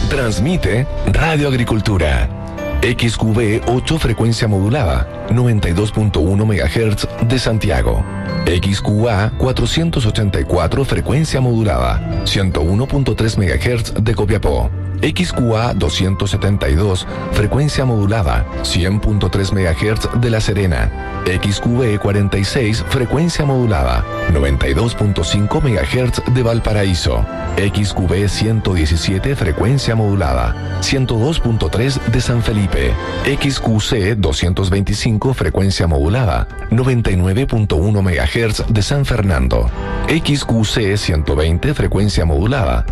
Transmite Radio Agricultura. XQB 8 frecuencia modulada, 92.1 MHz de Santiago. XQA 484 frecuencia modulada, 101.3 MHz de Copiapó. XQA 272 frecuencia modulada, 100.3 MHz de La Serena. XQB 46 frecuencia modulada, 92.5 MHz de Valparaíso. XQB 117 frecuencia modulada, 102.3 de San Felipe. XQC 225 frecuencia modulada, 99.1 MHz de San Fernando. XQC 120 frecuencia modulada,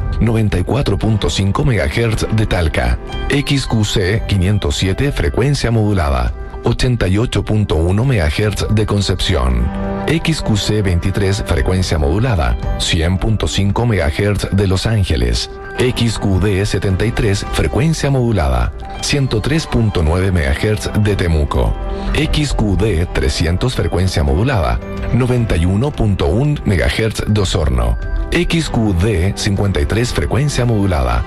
94.5 MHz de Talca. XQC 507 frecuencia modulada, 88.1 MHz de Concepción. XQC 23 frecuencia modulada, 100.5 MHz de Los Ángeles. XQD 73 frecuencia modulada, 103.9 MHz de Temuco. XQD 300 frecuencia modulada, 91.1 MHz de Osorno. XQD 53 frecuencia modulada,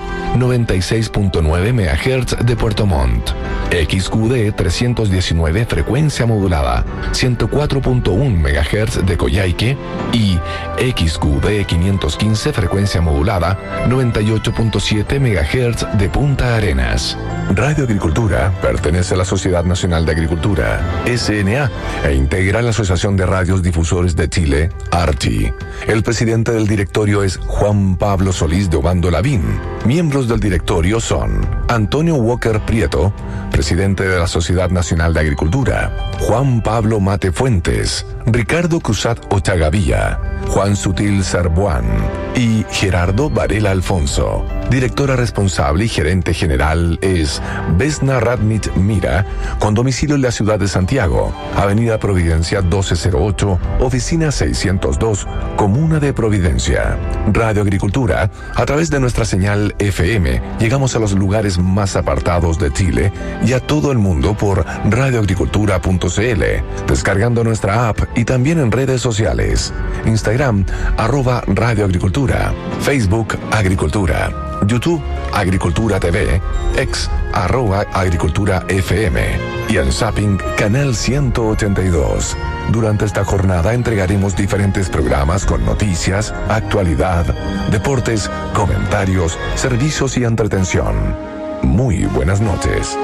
96.9 MHz de Puerto Montt. XQD 319 frecuencia modulada, 104.1 MHz de Coyhaique y XQD 515 frecuencia modulada, 98.7 MHz de Punta Arenas. Radio Agricultura pertenece a la Sociedad Nacional de Agricultura, SNA, e integra la Asociación de Radios Difusores de Chile, ARTI. El presidente del directorio es Juan Pablo Solís de Obando Lavín. Miembros del directorio son Antonio Walker Prieto, presidente de la Sociedad Nacional de Agricultura, Juan Pablo Mate Fuentes, Ricardo Cruzat Ochagavía, Juan Sutil Sarbuán y Gerardo Varela Alfonso. Directora responsable y gerente general es Vesna Radnich Mira, con domicilio en la ciudad de Santiago, Avenida Providencia 1208, Oficina 602, Comuna de Providencia. Radio Agricultura, a través de nuestra señal FM, llegamos a los lugares más apartados de Chile y a todo el mundo por radioagricultura.cl, descargando nuestra app y también en redes sociales. Instagram, @radioagricultura, Facebook, Agricultura, YouTube, Agricultura TV, X, @Agricultura FM y en Zapping, Canal 182. Durante esta jornada entregaremos diferentes programas con noticias, actualidad, deportes, comentarios, servicios y entretención. Muy buenas noches.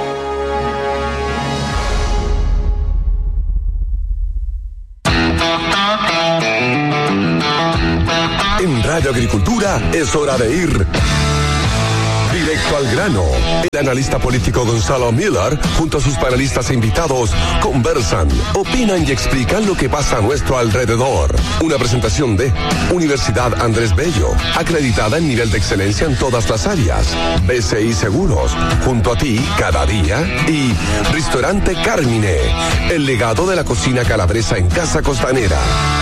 En Radio Agricultura es hora de ir directo al grano. El analista político Gonzalo Miller, junto a sus panelistas e invitados, conversan, opinan y explican lo que pasa a nuestro alrededor. Una presentación de Universidad Andrés Bello, acreditada en nivel de excelencia en todas las áreas. BCI Seguros, junto a ti cada día. Y Restaurante Carmine, el legado de la cocina calabresa en Casa Costanera.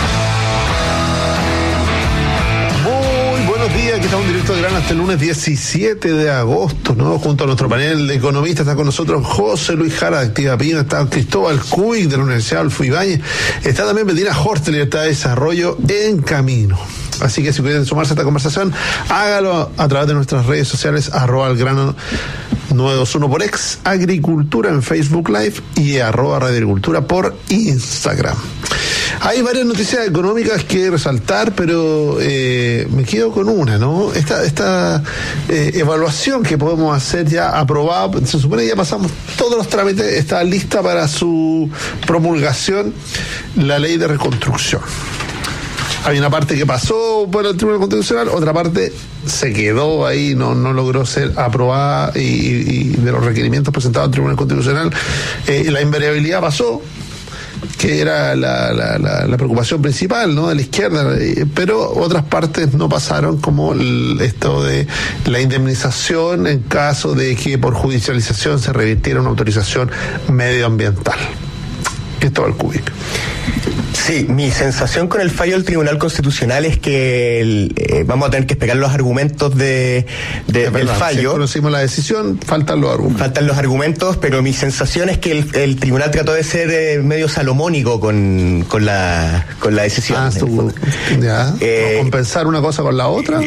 Días, que estamos en directo de grano hasta el lunes 17 de agosto, ¿no? Junto a nuestro panel de economistas está con nosotros José Luis Jara de Activa Pina, está Cristóbal Cuy de la Universidad Adolfo Ibáñez, está también Bettina Horstler, está Desarrollo en Camino. Así que si quieren sumarse a esta conversación, hágalo a través de nuestras redes sociales, @algrano921 por X, Agricultura en Facebook Live y @Radio Agricultura por Instagram. Hay varias noticias económicas que resaltar, pero me quedo con una, ¿no? Esta evaluación que podemos hacer ya aprobada, se supone que ya pasamos todos los trámites, está lista para su promulgación, la ley de reconstrucción. Hay una parte que pasó por el Tribunal Constitucional, otra parte se quedó ahí, no logró ser aprobada y de los requerimientos presentados al Tribunal Constitucional, la invariabilidad pasó, que era la preocupación principal, ¿no?, de la izquierda, pero otras partes no pasaron, como esto de la indemnización en caso de que por judicialización se revirtiera una autorización medioambiental. Cristóbal Cuy. Sí, mi sensación con el fallo del Tribunal Constitucional es que vamos a tener que esperar los argumentos del fallo. Si conocimos la decisión, faltan los argumentos. Faltan los argumentos, pero mi sensación es que el Tribunal trató de ser medio salomónico con la decisión. ¿Compensar una cosa con la otra?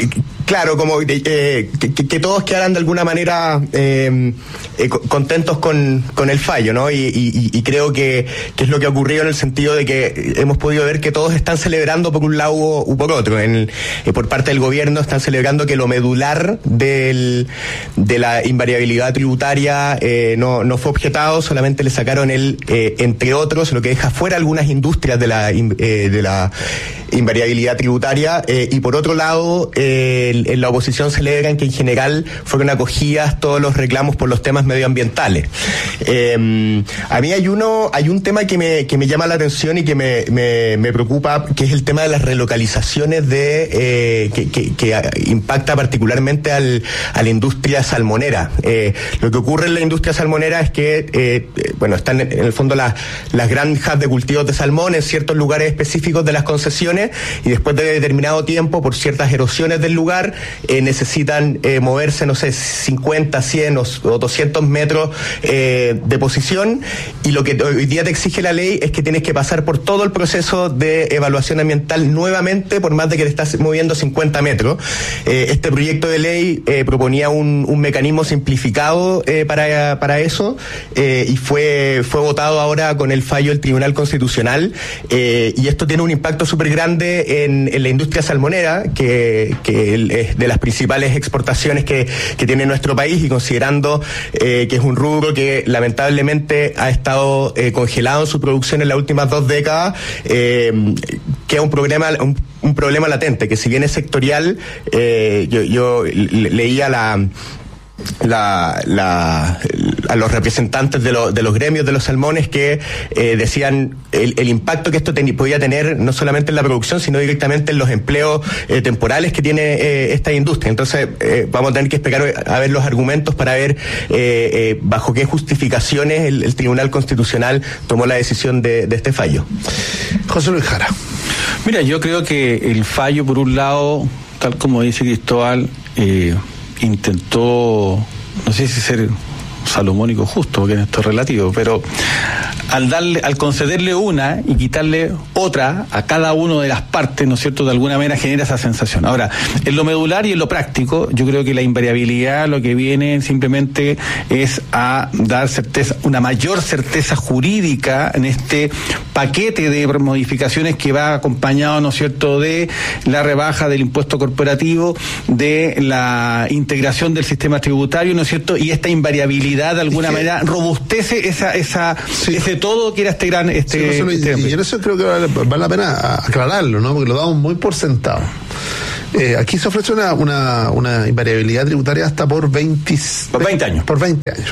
Claro, como que todos quedaran de alguna manera contentos con el fallo, ¿no? Y creo que es lo que ha ocurrido en el sentido de que hemos podido ver que todos están celebrando por un lado u por otro. Por parte del gobierno están celebrando que lo medular de la invariabilidad tributaria no fue objetado, solamente le sacaron entre otros, lo que deja fuera algunas industrias de la invariabilidad tributaria, y por otro lado en la oposición celebran que en general fueron acogidas todos los reclamos por los temas medioambientales. A mí hay un tema que me llama la atención y que me preocupa, que es el tema de las relocalizaciones que impacta particularmente a la industria salmonera. Lo que ocurre en la industria salmonera es que están en el fondo las granjas de cultivos de salmón en ciertos lugares específicos de las concesiones, y después de determinado tiempo, por ciertas erosiones del lugar, necesitan moverse, no sé, 50, 100 o 200 metros de posición, y lo que hoy día te exige la ley es que tienes que pasar por todo el proceso de evaluación ambiental nuevamente, por más de que te estás moviendo 50 metros. Este proyecto de ley proponía un mecanismo simplificado para eso, y fue votado ahora con el fallo del Tribunal Constitucional, y esto tiene un impacto súper grande en la industria salmonera, que es de las principales exportaciones que tiene nuestro país, y considerando que es un rubro que lamentablemente ha estado congelado en su producción en las últimas 2 décadas, queda un problema latente, que si bien es sectorial, yo leía a los representantes de los gremios de los salmones que decían el impacto que esto podía tener no solamente en la producción, sino directamente en los empleos temporales que tiene esta industria. Entonces vamos a tener que esperar a ver los argumentos para ver bajo qué justificaciones el Tribunal Constitucional tomó la decisión de este fallo. José Luis Jara. Mira, yo creo que el fallo, por un lado, tal como dice Cristóbal, intentó, no sé si ser salomónico justo, porque esto es relativo, pero al concederle una y quitarle otra a cada una de las partes, ¿no es cierto?, de alguna manera genera esa sensación. Ahora, en lo medular y en lo práctico, yo creo que la invariabilidad lo que viene simplemente es a dar certeza, una mayor certeza jurídica en este paquete de modificaciones que va acompañado, ¿no es cierto?, de la rebaja del impuesto corporativo, de la integración del sistema tributario, ¿no es cierto?, y esta invariabilidad de alguna manera robustece ese todo que era este gran... y en eso creo que vale la pena aclararlo, ¿no? Porque lo damos muy por sentado. Aquí se ofrece una invariabilidad tributaria hasta por 20 años. Por 20 años.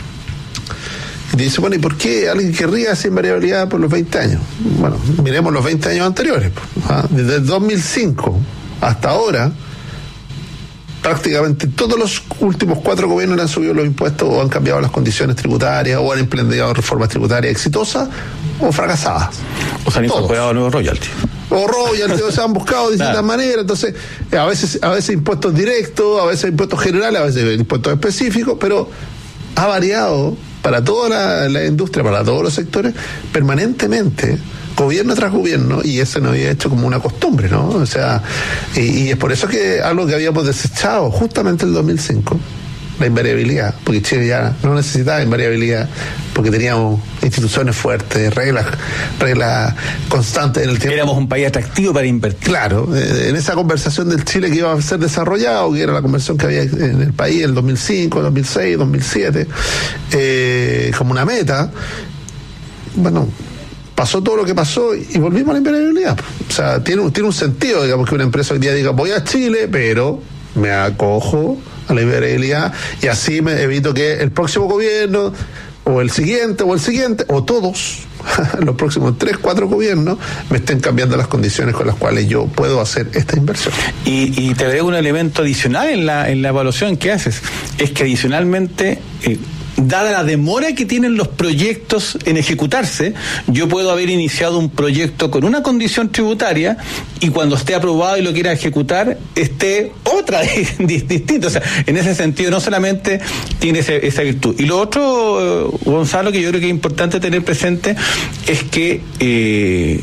Y dice, bueno, ¿y por qué alguien querría esa invariabilidad por los 20 años? Bueno, miremos los 20 años anteriores. Desde el 2005 hasta ahora, prácticamente todos los últimos 4 gobiernos le han subido los impuestos o han cambiado las condiciones tributarias o han implementado reformas tributarias exitosas o fracasadas. O se han incorporado nuevos royalties. O royalties, o se han buscado de distintas maneras. Entonces, a veces impuestos directos, a veces impuestos generales, a veces impuestos específicos, pero ha variado para toda la industria, para todos los sectores, permanentemente, gobierno tras gobierno, y eso nos había hecho como una costumbre, ¿no? O sea, y es por eso que algo que habíamos desechado justamente en el 2005, la invariabilidad, porque Chile ya no necesitaba invariabilidad, porque teníamos instituciones fuertes, reglas constantes en el tiempo. Éramos un país atractivo para invertir. Claro, en esa conversación del Chile que iba a ser desarrollado, que era la conversación que había en el país en el 2005, 2006, 2007, como una meta, bueno, pasó todo lo que pasó y volvimos a la invariabilidad. O sea, tiene un sentido, digamos, que una empresa hoy día diga, voy a Chile, pero me acojo a la invariabilidad y así me evito que el próximo gobierno o el siguiente o todos los próximos 3-4 gobiernos me estén cambiando las condiciones con las cuales yo puedo hacer esta inversión. Y te agrego un elemento adicional en la evaluación que haces, es que adicionalmente dada la demora que tienen los proyectos en ejecutarse, yo puedo haber iniciado un proyecto con una condición tributaria y cuando esté aprobado y lo quiera ejecutar, esté otra distinta. O sea, en ese sentido no solamente tiene esa virtud. Y lo otro, Gonzalo, que yo creo que es importante tener presente, es que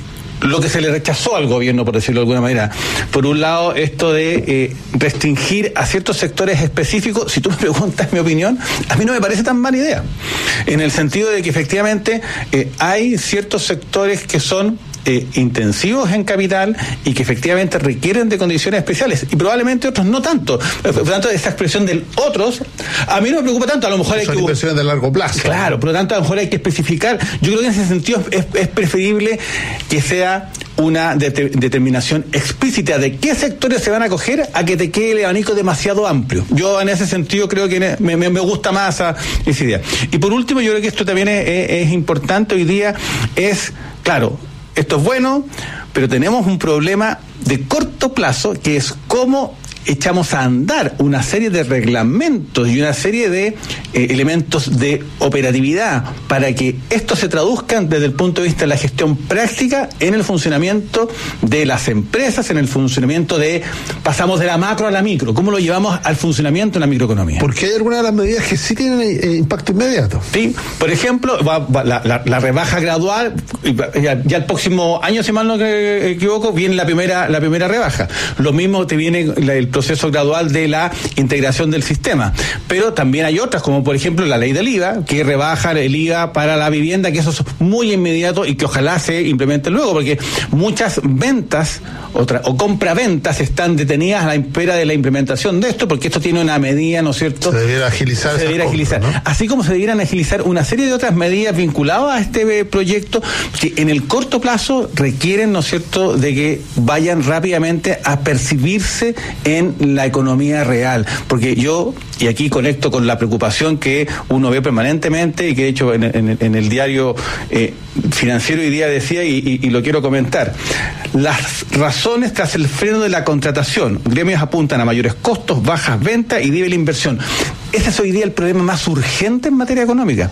lo que se le rechazó al gobierno, por decirlo de alguna manera. Por un lado, esto de restringir a ciertos sectores específicos. Si tú me preguntas mi opinión, a mí no me parece tan mala idea, en el sentido de que efectivamente hay ciertos sectores que son intensivos en capital y que efectivamente requieren de condiciones especiales, y probablemente otros no tanto. Por lo tanto, esa expresión del otros a mí no me preocupa tanto. A lo mejor son inversiones de largo plazo. Claro, por lo tanto a lo mejor hay que especificar. Yo creo que en ese sentido es preferible que sea una determinación explícita de qué sectores se van a acoger, a que te quede el abanico demasiado amplio. Yo en ese sentido creo que me gusta más esa idea. Y por último, yo creo que esto también es importante hoy día, claro, esto es bueno, pero tenemos un problema de corto plazo, que es cómo echamos a andar una serie de reglamentos y una serie de elementos de operatividad para que estos se traduzcan desde el punto de vista de la gestión práctica en el funcionamiento de las empresas, en el funcionamiento pasamos de la macro a la micro, cómo lo llevamos al funcionamiento de la microeconomía. Porque hay algunas de las medidas que sí tienen impacto inmediato. Sí, por ejemplo, la rebaja gradual, ya el próximo año, si mal no me equivoco, viene la primera rebaja. Lo mismo te viene el proceso gradual de la integración del sistema. Pero también hay otras, como por ejemplo la ley del IVA, que rebaja el IVA para la vivienda, que eso es muy inmediato y que ojalá se implemente luego, porque muchas ventas o compraventas están detenidas a la espera de la implementación de esto, porque esto tiene una medida, ¿no es cierto? Se debiera agilizar. ¿no? Así como se debieran agilizar una serie de otras medidas vinculadas a este proyecto, que en el corto plazo requieren, ¿no es cierto?, de que vayan rápidamente a percibirse en la economía real, porque yo, y aquí conecto con la preocupación que uno ve permanentemente y que de hecho en el diario Financiero hoy día decía, y lo quiero comentar: las razones tras el freno de la contratación, gremios apuntan a mayores costos, bajas ventas y débil inversión. Ese es hoy día el problema más urgente en materia económica.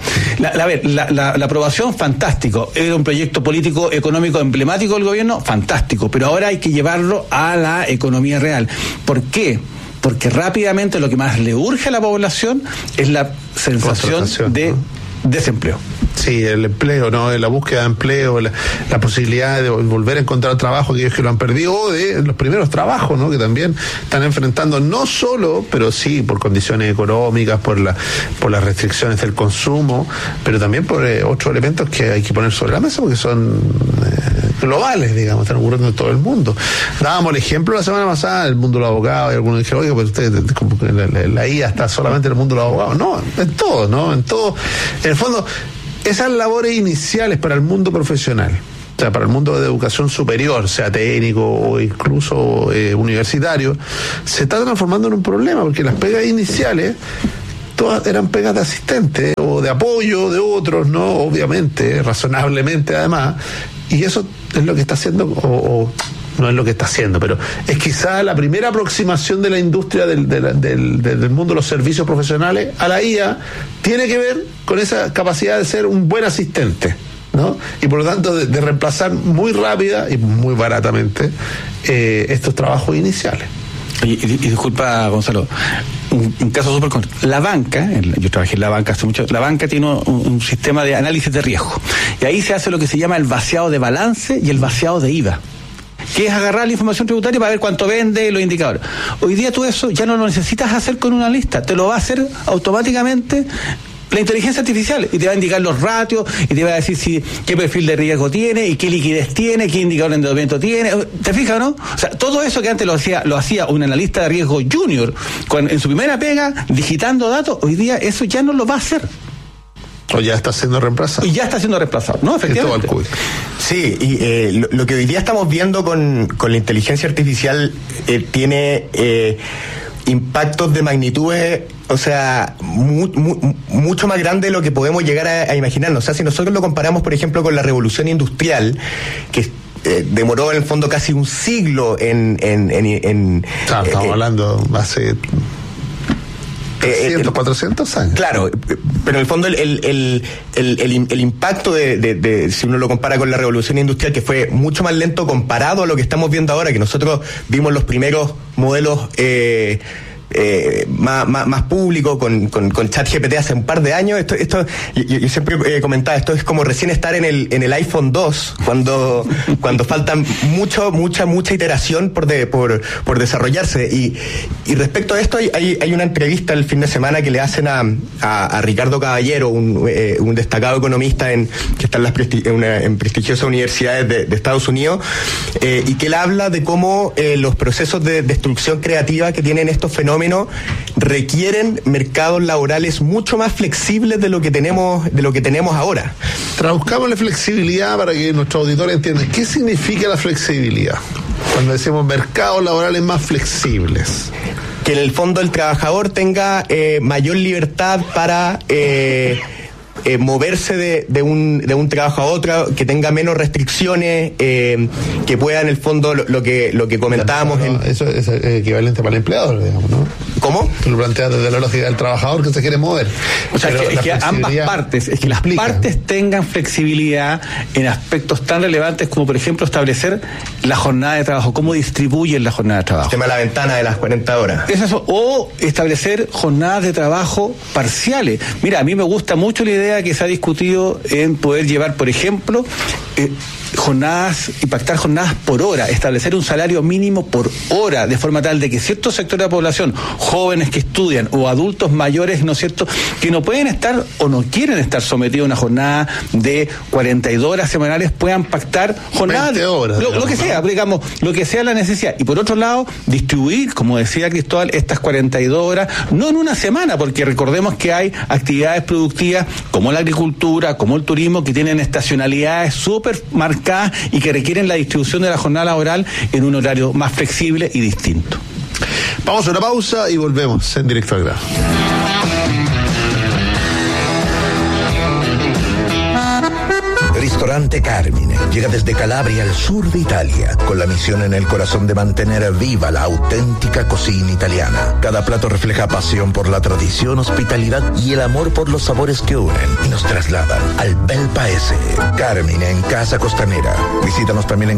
La aprobación, fantástico. Era un proyecto político económico emblemático del gobierno, fantástico. Pero ahora hay que llevarlo a la economía real. ¿Por qué? Porque rápidamente lo que más le urge a la población es la sensación de desempleo. Sí, el empleo, ¿no? La búsqueda de empleo, la posibilidad de volver a encontrar trabajo, aquellos que lo han perdido, o de los primeros trabajos, ¿no? Que también están enfrentando, no solo, pero sí, por condiciones económicas, por las restricciones del consumo, pero también por otros elementos que hay que poner sobre la mesa, porque son globales, digamos, están ocurriendo en todo el mundo. Dábamos el ejemplo la semana pasada, el mundo de los abogados, y algunos dijeron, oiga, pues ustedes, como que la IA está solamente en el mundo de los abogados. No, en todo, ¿no? En todo. En el fondo, esas labores iniciales para el mundo profesional, o sea, para el mundo de educación superior, sea técnico o incluso universitario, se está transformando en un problema, porque las pegas iniciales todas eran pegas de asistente o de apoyo de otros, ¿no? Obviamente, razonablemente además, y eso es lo que está haciendo, o no es lo que está haciendo, pero es quizá la primera aproximación de la industria del mundo de los servicios profesionales a la IA, tiene que ver con esa capacidad de ser un buen asistente, ¿no? Y por lo tanto de reemplazar muy rápida y muy baratamente estos trabajos iniciales. Y disculpa, Gonzalo, un caso súper concreto. La banca, yo trabajé en la banca hace mucho, la banca tiene un sistema de análisis de riesgo, y ahí se hace lo que se llama el vaciado de balance y el vaciado de IVA, que es agarrar la información tributaria para ver cuánto vende, los indicadores. Hoy día tú eso ya no lo necesitas hacer con una lista, te lo va a hacer automáticamente la inteligencia artificial, y te va a indicar los ratios, y te va a decir qué perfil de riesgo tiene, y qué liquidez tiene, qué indicador de endeudamiento tiene. ¿Te fijas, no? O sea, todo eso que antes lo hacía un analista de riesgo junior en su primera pega, digitando datos, hoy día eso ya no lo va a hacer. O ya está siendo reemplazado. Y ya está siendo reemplazado, ¿no? Efectivamente. Sí, y lo que hoy día estamos viendo con la inteligencia artificial tiene impactos de magnitudes, o sea, mucho más grande de lo que podemos llegar a imaginarnos. O sea, si nosotros lo comparamos, por ejemplo, con la revolución industrial, que demoró en el fondo casi un siglo Claro, estamos hablando hace 400 años. Claro, pero en el fondo el impacto de si uno lo compara con la revolución industrial, que fue mucho más lento comparado a lo que estamos viendo ahora, que nosotros vimos los primeros modelos más público, con ChatGPT hace un par de años. Esto yo siempre comentaba, esto es como recién estar en el iPhone 2, cuando faltan mucha iteración por desarrollarse. Y respecto a esto, hay una entrevista el fin de semana que le hacen a Ricardo Caballero, un destacado economista que está en prestigiosas universidades de Estados Unidos, y que él habla de cómo los procesos de destrucción creativa que tienen estos fenómenos requieren mercados laborales mucho más flexibles de lo que tenemos ahora. Traduzcamos la flexibilidad para que nuestros auditores entiendan. ¿Qué significa la flexibilidad? Cuando decimos mercados laborales más flexibles. Que en el fondo el trabajador tenga mayor libertad para moverse de un trabajo a otro, que tenga menos restricciones, que pueda en el fondo lo que comentábamos. Eso es equivalente para el empleador, digamos, ¿no? ¿Cómo? Tú lo planteas desde la lógica del trabajador que se quiere mover. O sea, es que ambas partes, es que las partes tengan flexibilidad en aspectos tan relevantes como, por ejemplo, establecer la jornada de trabajo, cómo distribuyen la jornada de trabajo. El tema de la ventana de las 40 horas. Es eso, o establecer jornadas de trabajo parciales. Mira, a mí me gusta mucho la idea que se ha discutido en poder llevar, por ejemplo, pactar jornadas por hora, establecer un salario mínimo por hora, de forma tal de que cierto sector de la población, jóvenes que estudian o adultos mayores, ¿no es cierto?, que no pueden estar o no quieren estar sometidos a una jornada de 42 horas semanales, puedan pactar jornadas de horas, lo que sea, digamos, lo que sea la necesidad. Y por otro lado, distribuir, como decía Cristóbal, estas 42 horas, no en una semana, porque recordemos que hay actividades productivas como la agricultura, como el turismo, que tienen estacionalidades súper marcadas y que requieren la distribución de la jornada laboral en un horario más flexible y distinto. Vamos a una pausa y volvemos en Directo al Grano. Ristorante Carmine llega desde Calabria al sur de Italia, con la misión en el corazón de mantener viva la auténtica cocina italiana. Cada plato refleja pasión por la tradición, hospitalidad y el amor por los sabores que unen y nos trasladan al bel paese. Carmine en Casa Costanera. Visítanos también en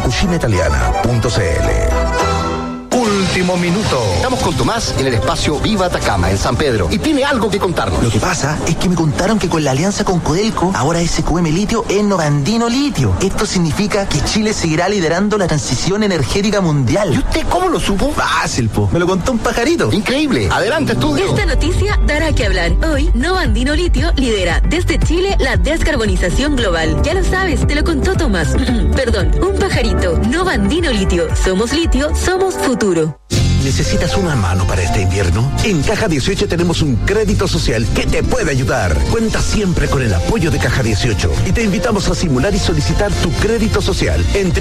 carminecucinaitaliana.cl. Último minuto. Estamos con Tomás en el espacio Viva Atacama, en San Pedro, y tiene algo que contarnos. Lo que pasa es que me contaron que con la alianza con Codelco, ahora SQM Litio es Novandino Litio. Esto significa que Chile seguirá liderando la transición energética mundial. ¿Y usted cómo lo supo? Fácil, po. Me lo contó un pajarito. Increíble. Adelante, estudio. Esta noticia dará que hablar. Hoy, Novandino Litio lidera desde Chile la descarbonización global. Ya lo sabes, te lo contó Tomás. Perdón, un pajarito. Novandino Litio. Somos litio, somos futuro. ¿Necesitas una mano para este invierno? En Caja 18 tenemos un crédito social que te puede ayudar. Cuenta siempre con el apoyo de Caja 18 y te invitamos a simular y solicitar tu crédito social en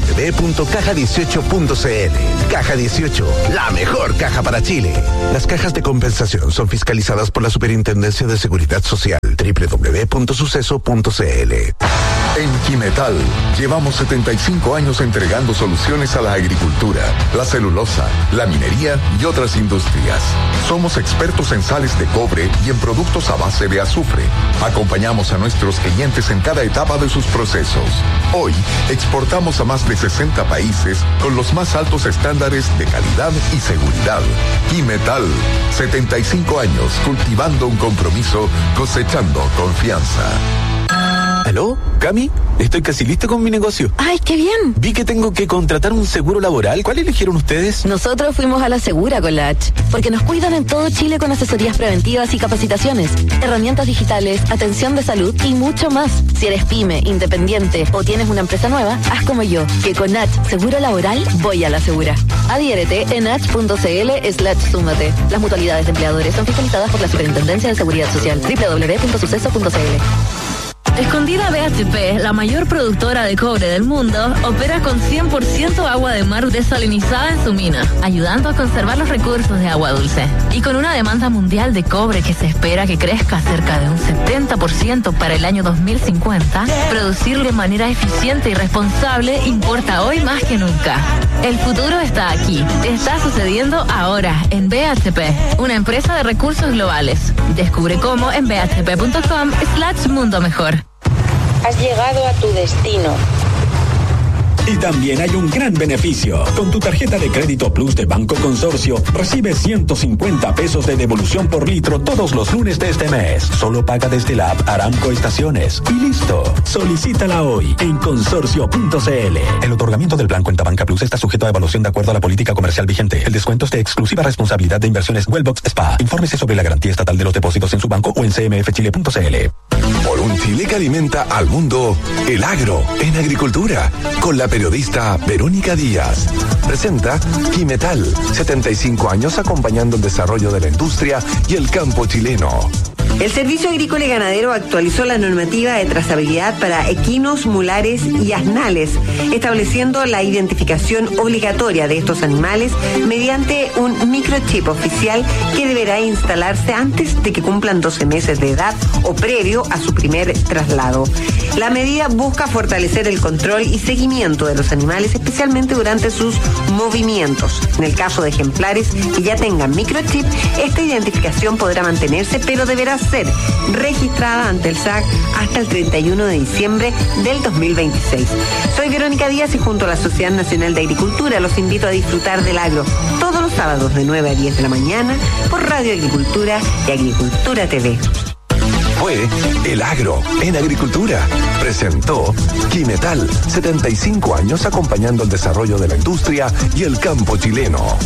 www.caja18.cl. Caja 18, la mejor caja para Chile. Las cajas de compensación son fiscalizadas por la Superintendencia de Seguridad Social. www.suceso.cl. En Quimetal llevamos 75 años entregando soluciones a la agricultura, la celulosa, la minería y otras industrias. Somos expertos en sales de cobre y en productos a base de azufre. Acompañamos a nuestros clientes en cada etapa de sus procesos. Hoy exportamos a más de 60 países con los más altos estándares de calidad y seguridad. Quimetal, 75 años cultivando un compromiso, cosechando confianza. ¿Aló? ¿Cami? Estoy casi listo con mi negocio. ¡Ay, qué bien! Vi que tengo que contratar un seguro laboral. ¿Cuál eligieron ustedes? Nosotros fuimos a la Segura con la H, porque nos cuidan en todo Chile con asesorías preventivas y capacitaciones, herramientas digitales, atención de salud y mucho más. Si eres pyme, independiente o tienes una empresa nueva, haz como yo, que con H Seguro Laboral voy a la Segura. Adhiérete en h.cl/súmate. Las mutualidades de empleadores son fiscalizadas por la Superintendencia de Seguridad Social. www.suceso.cl. Escondida BHP, la mayor productora de cobre del mundo, opera con 100% agua de mar desalinizada en su mina, ayudando a conservar los recursos de agua dulce. Y con una demanda mundial de cobre que se espera que crezca cerca de un 70% para el año 2050, producir de manera eficiente y responsable importa hoy más que nunca. El futuro está aquí, está sucediendo ahora en BHP, una empresa de recursos globales. Descubre cómo en bhp.com/mundo mejor. Has llegado a tu destino. Y también hay un gran beneficio. Con tu tarjeta de crédito Plus de Banco Consorcio, recibes 150 pesos de devolución por litro todos los lunes de este mes. Solo paga desde la app Aramco Estaciones. Y listo. Solicítala hoy en consorcio.cl. El otorgamiento del plan Cuenta Banca Plus está sujeto a evaluación de acuerdo a la política comercial vigente. El descuento es de exclusiva responsabilidad de Inversiones Wellbox Spa. Infórmese sobre la garantía estatal de los depósitos en su banco o en cmfchile.cl. Por un Chile que alimenta al mundo, el agro en agricultura, con la periodista Verónica Díaz. Presenta Quimetal, 75 años acompañando el desarrollo de la industria y el campo chileno. El Servicio Agrícola y Ganadero actualizó la normativa de trazabilidad para equinos, mulares y asnales, estableciendo la identificación obligatoria de estos animales mediante un microchip oficial que deberá instalarse antes de que cumplan 12 meses de edad o previo a su primer traslado. La medida busca fortalecer el control y seguimiento de los animales, especialmente durante sus movimientos. En el caso de ejemplares que ya tengan microchip, esta identificación podrá mantenerse, pero deberá ser registrada ante el SAC hasta el 31 de diciembre del 2026. Soy Verónica Díaz y junto a la Sociedad Nacional de Agricultura los invito a disfrutar del agro todos los sábados de 9 a 10 de la mañana por Radio Agricultura y Agricultura TV. Fue El Agro en Agricultura. Presentó Quimetal, 75 años acompañando el desarrollo de la industria y el campo chileno.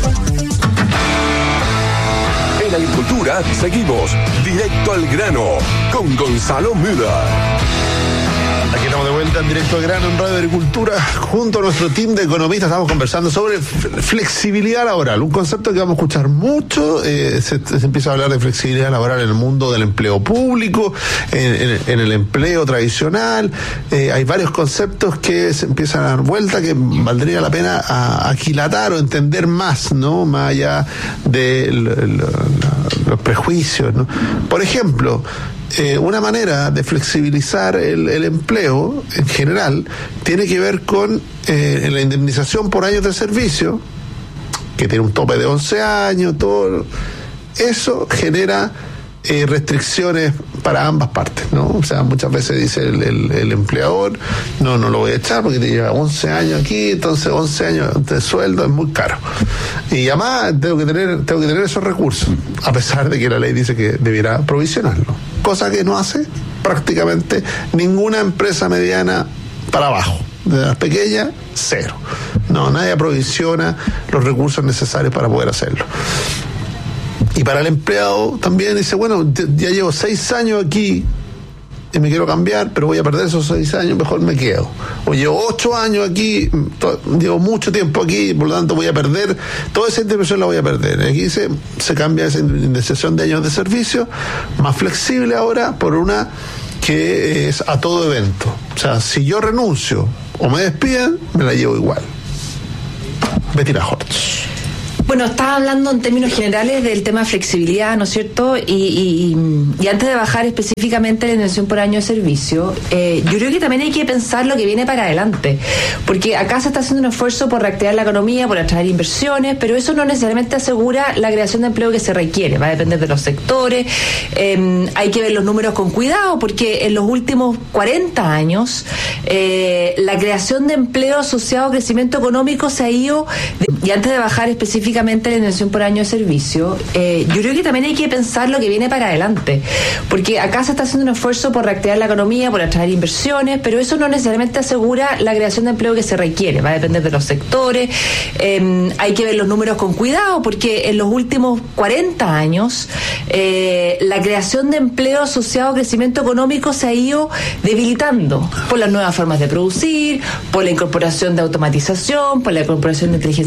En Agricultura seguimos directo al grano con Gonzalo Müller. Aquí estamos de vuelta en Directo al Grano en Radio Agricultura. Junto a nuestro team de economistas estamos conversando sobre flexibilidad laboral, un concepto que vamos a escuchar mucho. Se empieza a hablar de flexibilidad laboral en el mundo del empleo público, en el empleo tradicional. Hay varios conceptos que se empiezan a dar vuelta que valdría la pena aquilatar o entender más, ¿no? Más allá de los prejuicios, ¿no? Por ejemplo, una manera de flexibilizar el empleo en general tiene que ver con la indemnización por años de servicio, que tiene un tope de 11 años, todo eso genera restricciones para ambas partes, ¿no? O sea, muchas veces dice el empleador, no lo voy a echar porque te lleva 11 años aquí, entonces 11 años de sueldo es muy caro. Y además tengo que tener esos recursos, a pesar de que la ley dice que debiera provisionarlo. Cosa que no hace prácticamente ninguna empresa mediana para abajo. De las pequeñas, cero. No, nadie aprovisiona los recursos necesarios para poder hacerlo. Y para el empleado también dice, bueno, ya llevo 6 años aquí y me quiero cambiar, pero voy a perder esos 6 años, mejor me quedo. O llevo 8 años aquí, llevo mucho tiempo aquí, por lo tanto voy a perder, toda esa indemnización la voy a perder. Aquí se cambia esa indemnización de años de servicio, más flexible ahora, por una que es a todo evento. O sea, si yo renuncio o me despiden, me la llevo igual. Bettina Hortz. Bueno, estaba hablando en términos generales del tema de flexibilidad, ¿no es cierto? Y antes de bajar específicamente la indemnización por año de servicio, yo creo que también hay que pensar lo que viene para adelante, porque acá se está haciendo un esfuerzo por reactivar la economía, por atraer inversiones, pero eso no necesariamente asegura la creación de empleo que se requiere, va a depender de los sectores, hay que ver los números con cuidado, porque en los últimos 40 años la creación de empleo asociado a crecimiento económico se ha ido, y antes de bajar específicamente la indemnización por año de servicio, yo creo que también hay que pensar lo que viene para adelante, porque acá se está haciendo un esfuerzo por reactivar la economía, por atraer inversiones, pero eso no necesariamente asegura la creación de empleo que se requiere, va a depender de los sectores, hay que ver los números con cuidado, porque en los últimos 40 años la creación de empleo asociado a crecimiento económico se ha ido debilitando por las nuevas formas de producir, por la incorporación de automatización, por la incorporación de inteligencia